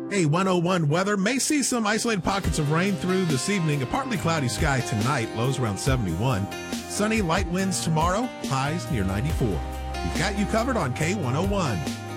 Hey, 101 weather may see some isolated pockets of rain through this evening. A partly cloudy sky tonight, lows around 71. Sunny, light winds tomorrow, highs near 94. We've got you covered on K101.